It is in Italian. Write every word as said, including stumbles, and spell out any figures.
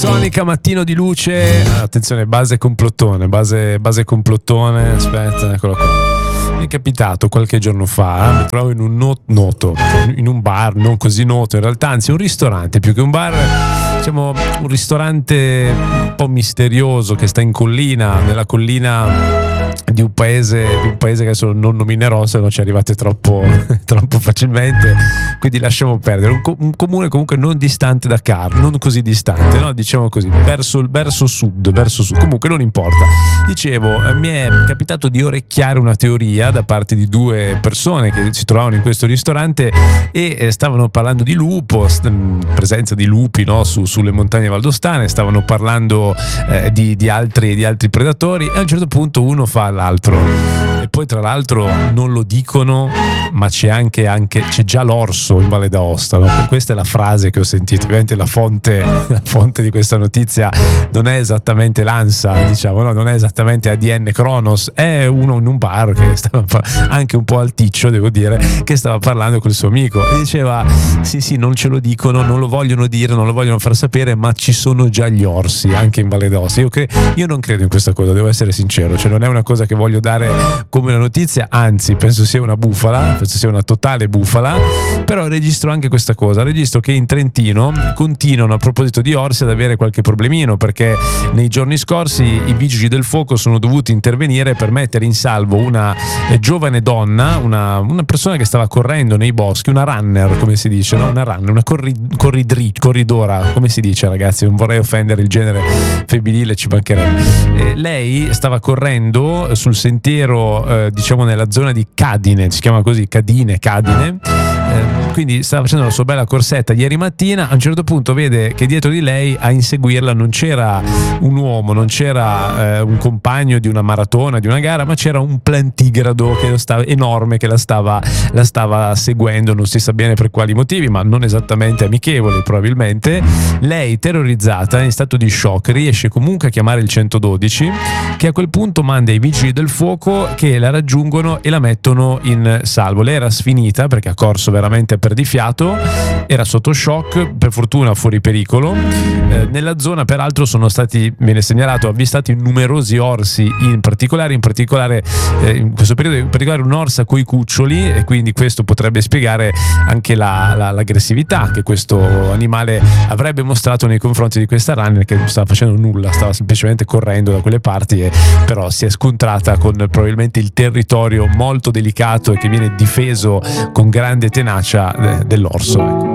Sonica, Mattino di luce. Attenzione, base complottone, base, base complottone. Aspetta, eccolo qua. Mi è capitato qualche giorno fa, mi trovo in un not- noto, in un bar non così noto in realtà, anzi un ristorante più che un bar, diciamo un ristorante un po' misterioso che sta in collina, nella collina di un paese, di un paese che adesso non nominerò, se no ci arrivate troppo, troppo facilmente, quindi lasciamo perdere. Un, co- un comune comunque non distante da Car, non così distante, no? Diciamo così, verso il verso sud, verso sud. Comunque non importa. Dicevo, eh, mi è capitato di orecchiare una teoria da parte di due persone che si trovavano in questo ristorante e eh, stavano parlando di lupo, st- presenza di lupi, no? Su, sulle montagne valdostane, stavano parlando eh, di, di, altri, di altri predatori, e a un certo punto uno fa all'altro, e poi tra l'altro non lo dicono, ma c'è anche, anche c'è già l'orso in Valle d'Aosta, no? Questa è la frase che ho sentito. Ovviamente la fonte, la fonte di questa notizia non è esattamente l'ANSA, diciamo, no? Non è esattamente A D N Kronos, è uno in un bar che stava anche un po' alticcio, devo dire, che stava parlando col suo amico e diceva sì sì, non ce lo dicono, non lo vogliono dire, non lo vogliono far sapere, ma ci sono già gli orsi anche in Valle d'Aosta. Io, cre- io non credo in questa cosa, devo essere sincero, cioè non è una cosa che voglio dare come una notizia, anzi penso sia una bufala, penso sia una totale bufala, però registro anche questa cosa, registro che in Trentino continuano, a proposito di orsi, ad avere qualche problemino, perché nei giorni scorsi i vigili del fuoco sono dovuti intervenire per mettere in salvo una eh, giovane donna, una, una persona che stava correndo nei boschi, una runner come si dice, no? Una runner, una corri, corridri, corridora, come si dice ragazzi, non vorrei offendere il genere femminile, ci mancherebbe. Eh, lei stava correndo sul sentiero, eh, diciamo nella zona di Cadine, si chiama così, Cadine, Cadine, eh, quindi stava facendo la sua bella corsetta ieri mattina. A un certo punto vede che dietro di lei a inseguirla non c'era un uomo, non c'era eh, un compagno di una maratona, di una gara, ma c'era un plantigrado che lo stava, enorme, che la stava, la stava seguendo, non si sa bene per quali motivi, ma non esattamente amichevoli probabilmente. Lei, terrorizzata, in stato di shock, riesce comunque a chiamare il centododici, che a quel punto manda i vigili del fuoco che la raggiungono e la mettono in salvo. Lei era sfinita perché ha corso veramente a perdifiato, era sotto shock, per fortuna fuori pericolo. Eh, nella zona peraltro sono stati, viene segnalato, avvistati numerosi orsi, in particolare in particolare eh, in questo periodo in particolare un'orsa coi cuccioli, e quindi questo potrebbe spiegare anche la, la, l'aggressività che questo animale avrebbe mostrato nei confronti di questa runner, che non stava facendo nulla, stava semplicemente correndo da quelle parti, e però si è scontrata con probabilmente il territorio molto delicato e che viene difeso con grande tenacia eh, dell'orso, ecco.